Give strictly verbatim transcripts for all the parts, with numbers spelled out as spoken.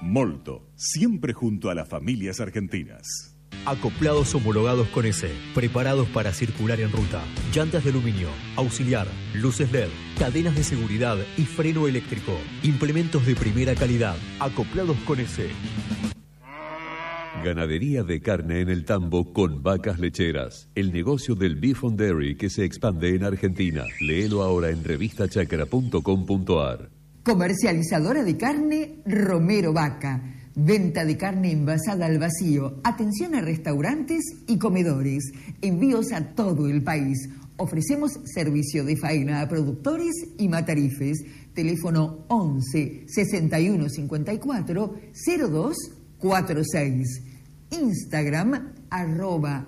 Molto, siempre junto a las familias argentinas. Acoplados homologados con S, preparados para circular en ruta. Llantas de aluminio, auxiliar, luces L E D, cadenas de seguridad y freno eléctrico. Implementos de primera calidad. Acoplados con S. Ganadería de carne en el tambo con vacas lecheras. El negocio del Beef on Dairy que se expande en Argentina. Léelo ahora en revista chacra punto com punto ar. Comercializadora de carne Romero Vaca. Venta de carne envasada al vacío. Atención a restaurantes y comedores. Envíos a todo el país. Ofrecemos servicio de faena a productores y matarifes. Teléfono once, sesenta y uno, cincuenta y cuatro, cero dos cuarenta y seis. Instagram, arroba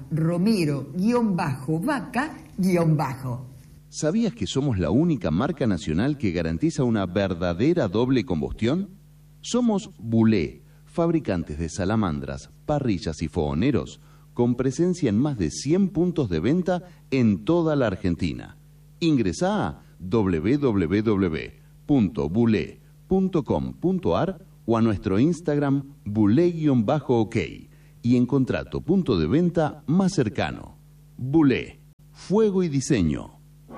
romero-vaca-. ¿Sabías que somos la única marca nacional que garantiza una verdadera doble combustión? Somos Bulé, fabricantes de salamandras, parrillas y fogoneros, con presencia en más de cien puntos de venta en toda la Argentina. Ingresá a doble u doble u doble u punto bulé punto com punto ar o a nuestro Instagram bulé-ok y encontrá tu punto de venta más cercano. Bulé, fuego y diseño.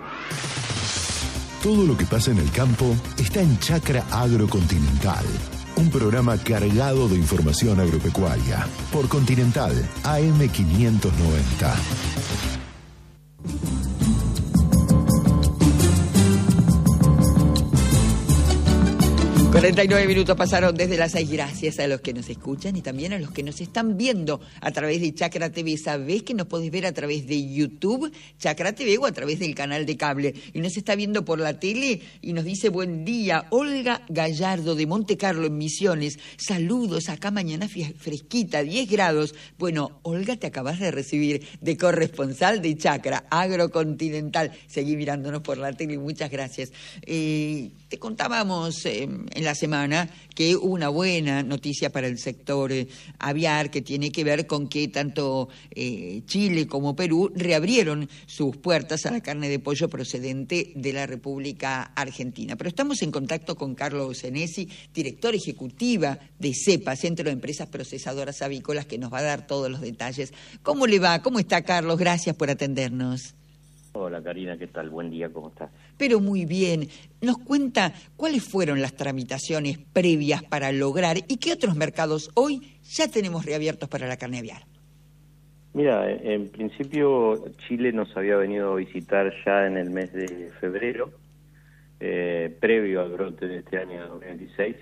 Todo lo que pasa en el campo está en Chacra Agrocontinental, un programa cargado de información agropecuaria por Continental A M quinientos noventa. cuarenta y nueve minutos pasaron desde las seis. Gracias a los que nos escuchan y también a los que nos están viendo a través de Chacra T V. Sabés que nos podés ver a través de YouTube, Chacra T V, o a través del canal de cable. Y nos está viendo por la tele y nos dice buen día, Olga Gallardo de Monte Carlo en Misiones. Saludos, acá mañana fresquita, diez grados. Bueno, Olga, te acabas de recibir de corresponsal de Chacra Agrocontinental. Seguí mirándonos por la tele, muchas gracias. Eh, te contábamos eh, en la semana que hubo una buena noticia para el sector eh, aviar, que tiene que ver con que tanto eh, Chile como Perú reabrieron sus puertas a la carne de pollo procedente de la República Argentina. Pero estamos en contacto con Carlos Senesi, director ejecutiva de CEPA, Centro de Empresas Procesadoras Avícolas, que nos va a dar todos los detalles. ¿Cómo le va? ¿Cómo está, Carlos? Gracias por atendernos. Hola Karina, ¿qué tal? Buen día, ¿cómo estás? Pero muy bien. Nos cuenta cuáles fueron las tramitaciones previas para lograr y qué otros mercados hoy ya tenemos reabiertos para la carne aviar. Mira, en principio Chile nos había venido a visitar ya en el mes de febrero, eh, previo al brote de este año dos mil veintiséis,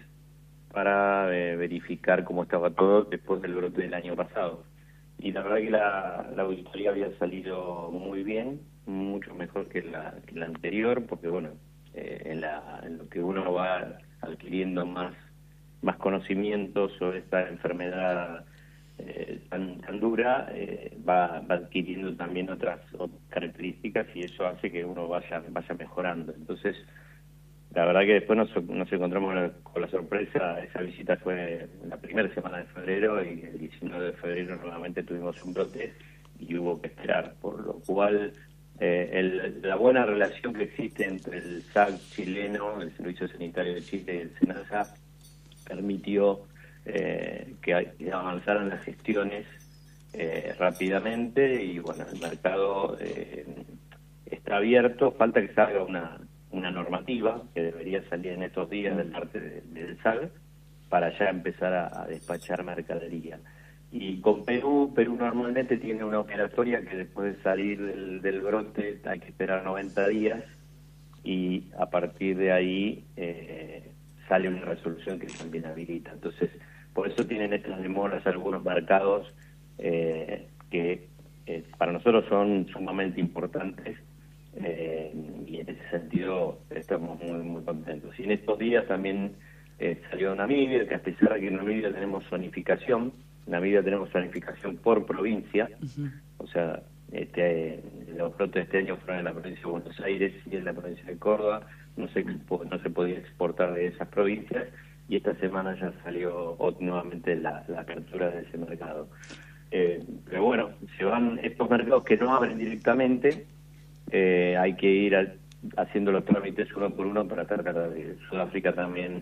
para eh, verificar cómo estaba todo después del brote del año pasado. Y la verdad que la, la auditoría había salido muy bien, mucho mejor que la, que la anterior, porque bueno, eh, en, la, en lo que uno va adquiriendo más, más conocimientos sobre esta enfermedad eh, tan, tan dura, eh, va, va adquiriendo también otras, otras características y eso hace que uno vaya, vaya mejorando. Entonces, la verdad que después nos, nos encontramos con la sorpresa. Esa visita fue la primera semana de febrero y el diecinueve de febrero nuevamente tuvimos un brote y hubo que esperar, por lo cual eh, el, la buena relación que existe entre el S A C chileno, el Servicio Sanitario de Chile y el SENASA permitió eh, que, que avanzaran las gestiones eh, rápidamente y bueno, el mercado eh, está abierto, falta que salga una una normativa que debería salir en estos días del parte de, del S A C para ya empezar a, a despachar mercadería. Y con Perú, Perú normalmente tiene una operatoria que después de salir del, del brote hay que esperar noventa días y a partir de ahí eh, sale una resolución que también habilita. Entonces, por eso tienen estas demoras algunos mercados eh, que eh, para nosotros son sumamente importantes. Eh, y en ese sentido estamos muy muy contentos. Y en estos días también eh, salió Namibia, que a pesar de que en Namibia tenemos zonificación, en Namibia tenemos zonificación por provincia, uh-huh. O sea, este, los brotes de este año fueron en la provincia de Buenos Aires y en la provincia de Córdoba, no se, no se podía exportar de esas provincias y esta semana ya salió nuevamente la, la apertura de ese mercado. Eh, pero bueno, se van estos mercados que no abren directamente. Eh, hay que ir a, haciendo los trámites uno por uno para tratar de Sudáfrica también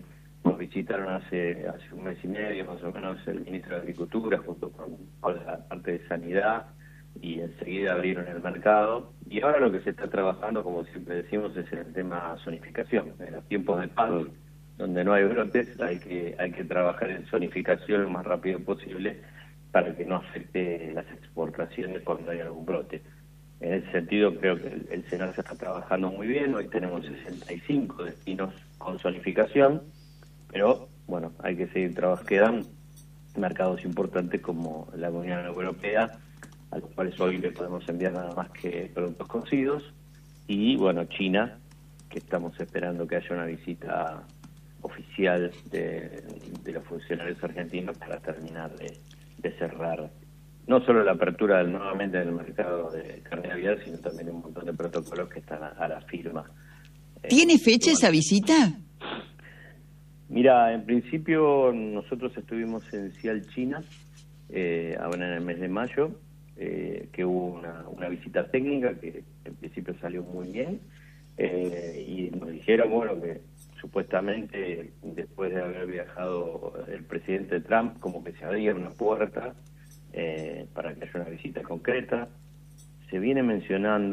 nos visitaron hace hace un mes y medio más o menos el ministro de Agricultura junto con, con la parte de Sanidad, y enseguida abrieron el mercado. Y ahora lo que se está trabajando, como siempre decimos, es el tema zonificación. En los tiempos de paz, donde no hay brotes, hay que hay que trabajar en zonificación lo más rápido posible para que no afecte las exportaciones cuando hay algún brote. En ese sentido, creo que el, el SENASA está trabajando muy bien. Hoy tenemos sesenta y cinco destinos con zonificación, pero bueno, hay que seguir trabajando. Quedan mercados importantes como la Unión Europea, a los cuales hoy le podemos enviar nada más que productos cocidos, y bueno, China, que estamos esperando que haya una visita oficial de, de los funcionarios argentinos para terminar de, de cerrar no solo la apertura del, nuevamente del mercado de carne aviar, sino también un montón de protocolos que están a, a la firma. ¿Tiene fecha eh, esa visita? Mira, en principio nosotros estuvimos en Cial, China, eh, ahora en el mes de mayo, eh, que hubo una, una visita técnica que en principio salió muy bien, eh, y nos dijeron, bueno, que supuestamente después de haber viajado el presidente Trump, como que se abría una puerta eh, para que haya una visita concreta. Se viene mencionando